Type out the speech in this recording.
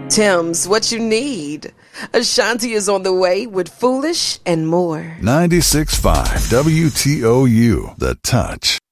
Tim's what you need. Ashanti is on the way with Foolish and more. 96.5 WTOU, The Touch.